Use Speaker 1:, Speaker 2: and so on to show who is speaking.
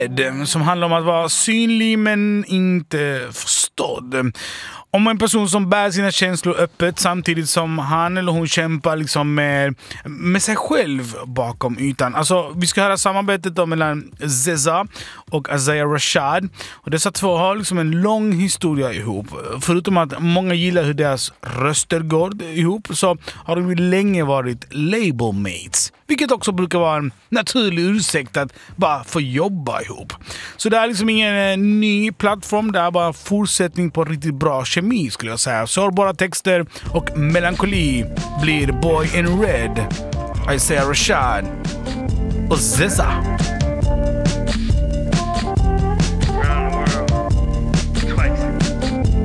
Speaker 1: som handlar om att vara synlig men inte förstådd. Om en person som bär sina känslor öppet samtidigt som han eller hon kämpar liksom med sig själv bakom ytan. Alltså, vi ska höra samarbetet då mellan SZA och Isaiah Rashad. Och dessa två har liksom en lång historia ihop. Förutom att många gillar hur deras röster går ihop så har de länge varit label mates. Vilket också brukar vara en naturlig ursäkt att bara få jobba ihop. Så det är liksom ingen ny plattform, det är bara fortsättning på riktigt bra kemi skulle jag säga. Sårbara texter och melankoli blir Boy in Red, Isaiah Rashad och SZA.